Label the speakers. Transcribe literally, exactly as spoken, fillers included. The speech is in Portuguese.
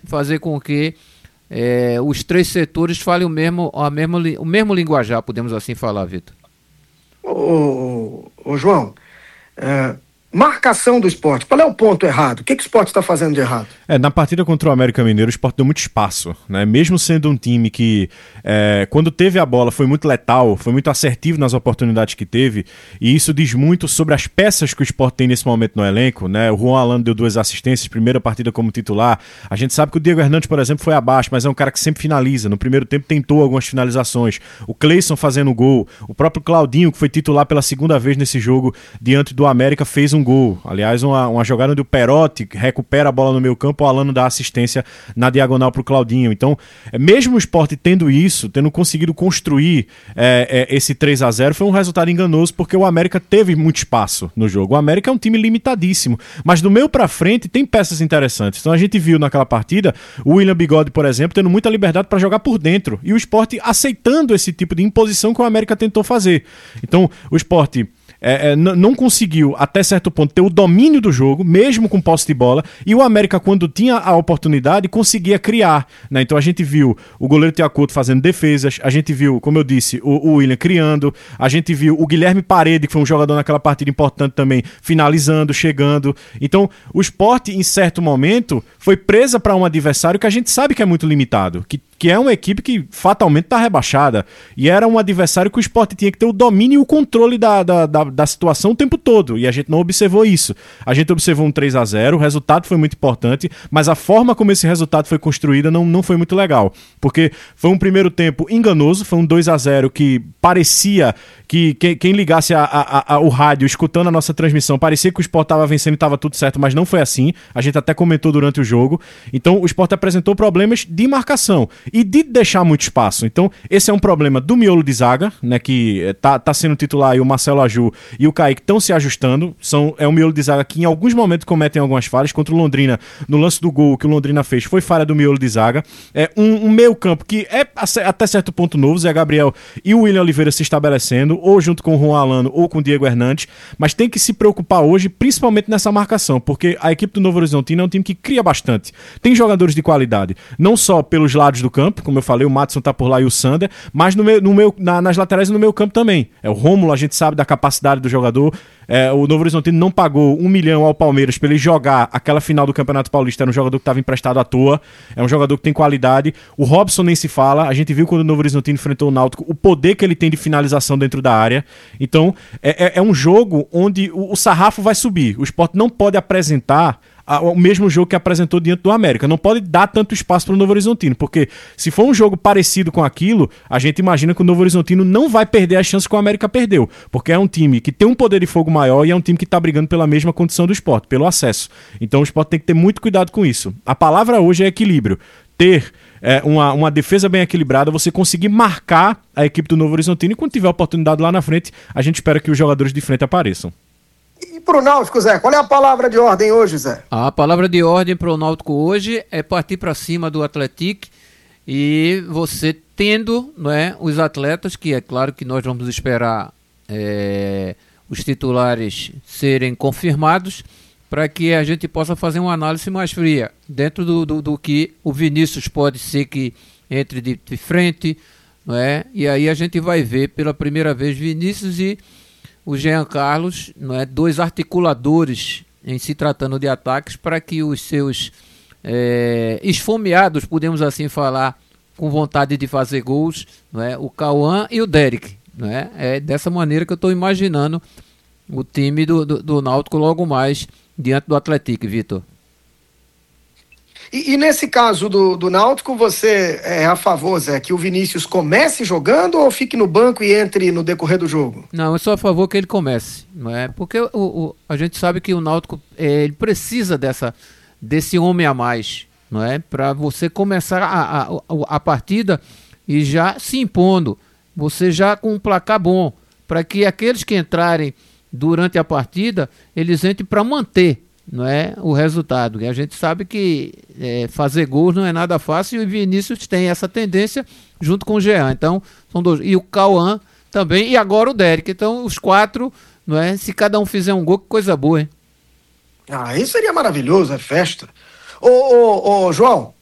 Speaker 1: fazer com que é, os três setores falem o mesmo, a mesmo, o mesmo linguajar, podemos assim falar, Vitor.
Speaker 2: Ô, ô, ô João, é, marcação do Sport, qual é o ponto errado? O que, que o Sport está fazendo de errado?
Speaker 3: É, na partida contra o América Mineiro, o Sport deu muito espaço, né? Mesmo sendo um time que, é, quando teve a bola, foi muito letal, foi muito assertivo nas oportunidades que teve, e isso diz muito sobre as peças que o Sport tem nesse momento no elenco, né? O Juan Alano deu duas assistências, primeira partida como titular. A gente sabe que o Diego Hernandes, por exemplo, foi abaixo, mas é um cara que sempre finaliza. No primeiro tempo tentou algumas finalizações. O Cleison fazendo gol, o próprio Claudinho, que foi titular pela segunda vez nesse jogo diante do América, fez um gol. Aliás, uma, uma jogada onde o Perotti recupera a bola no meio campo, o Alano dá assistência na diagonal para o Claudinho. Então, mesmo o Sport tendo isso, tendo conseguido construir é, é, esse três a zero, foi um resultado enganoso, porque o América teve muito espaço no jogo. O América é um time limitadíssimo, mas do meio para frente tem peças interessantes. Então a gente viu naquela partida o William Bigode, por exemplo, tendo muita liberdade para jogar por dentro, e o Sport aceitando esse tipo de imposição que o América tentou fazer. Então, o Sport É, é, n- não conseguiu, até certo ponto, ter o domínio do jogo, mesmo com posse de bola, e o América, quando tinha a oportunidade, conseguia criar, né? Então a gente viu o goleiro Thiago Couto fazendo defesas, a gente viu, como eu disse, o, o William criando, a gente viu o Guilherme Parede, que foi um jogador naquela partida importante também, finalizando, chegando. Então o Sport, em certo momento, foi presa para um adversário que a gente sabe que é muito limitado, que que é uma equipe que fatalmente está rebaixada, e era um adversário que o Sport tinha que ter o domínio e o controle da, da, da, da situação o tempo todo, e a gente não observou isso. A gente observou um três a zero, o resultado foi muito importante, mas a forma como esse resultado foi construída não, não foi muito legal, porque foi um primeiro tempo enganoso, foi um dois a zero que parecia que quem, quem ligasse a, a, a, o rádio escutando a nossa transmissão, parecia que o Sport estava vencendo e estava tudo certo, mas não foi assim. A gente até comentou durante o jogo. Então o Sport apresentou problemas de marcação e de deixar muito espaço. Então esse é um problema do miolo de zaga, né, que tá, tá sendo titular, e o Marcelo Aju e o Kaique estão se ajustando. São, é um miolo de zaga que em alguns momentos cometem algumas falhas. Contra o Londrina, no lance do gol que o Londrina fez, foi falha do miolo de zaga. É um, um meio campo que é até certo ponto novo, Zé Gabriel e o William Oliveira se estabelecendo, ou junto com o Juan Alano ou com o Diego Hernandes, mas tem que se preocupar hoje principalmente nessa marcação, porque a equipe do Novo Horizontino é um time que cria bastante, tem jogadores de qualidade, não só pelos lados do campo, como eu falei, o Madison tá por lá e o Sander, mas no meio, no meio, na, nas laterais e no meio campo também. É o Rômulo, a gente sabe da capacidade do jogador. É, o Novo Horizontino não pagou um milhão ao Palmeiras para ele jogar aquela final do Campeonato Paulista. Era um jogador que estava emprestado à toa, é um jogador que tem qualidade. O Robson nem se fala, a gente viu quando o Novo Horizontino enfrentou o Náutico o poder que ele tem de finalização dentro da área. Então é, é, é um jogo onde o, o sarrafo vai subir. O Sport não pode apresentar o mesmo jogo que apresentou diante do América. Não pode dar tanto espaço para o Novo Horizontino, porque se for um jogo parecido com aquilo, a gente imagina que o Novo Horizontino não vai perder as chances que o América perdeu, porque é um time que tem um poder de fogo maior e é um time que está brigando pela mesma condição do Sport, pelo acesso. Então o Sport tem que ter muito cuidado com isso. A palavra hoje é equilíbrio. Ter é, uma, uma defesa bem equilibrada, você conseguir marcar a equipe do Novo Horizontino, e quando tiver oportunidade lá na frente, a gente espera que os jogadores de frente apareçam.
Speaker 2: E pro Náutico, Zé, qual é a palavra de ordem hoje, Zé?
Speaker 1: A palavra de ordem pro Náutico hoje é partir para cima do Atlético, e você tendo, não é, os atletas, que é claro que nós vamos esperar é, os titulares serem confirmados, para que a gente possa fazer uma análise mais fria, dentro do, do, do que o Vinícius pode ser que entre de, de frente, não é? E aí a gente vai ver pela primeira vez Vinícius e o Jean Carlos, não é, dois articuladores em se tratando de ataques, para que os seus é, esfomeados, podemos assim falar, com vontade de fazer gols, não é, o Cauã e o Derek, não é? É dessa maneira que eu estou imaginando o time do, do, do Náutico logo mais diante do Atlético, Vitor.
Speaker 2: E, e nesse caso do, do Náutico, você é a favor, Zé, que o Vinícius comece jogando ou fique no banco e entre no decorrer do jogo?
Speaker 1: Não, eu sou a favor que ele comece, não é? Porque o, o, a gente sabe que o Náutico é, ele precisa dessa, desse homem a mais, não é? Para você começar a, a, a partida e já se impondo, você já com um placar bom, para que aqueles que entrarem durante a partida, eles entrem para manter, não é, o resultado. E a gente sabe que é, fazer gols não é nada fácil, e o Vinícius tem essa tendência junto com o Jean. Então, são dois. E o Cauã também, e agora o Derek. Então, os quatro, não é? Se cada um fizer um gol, que coisa boa, hein?
Speaker 2: Ah, isso seria maravilhoso, é festa. Ô, ô, ô João,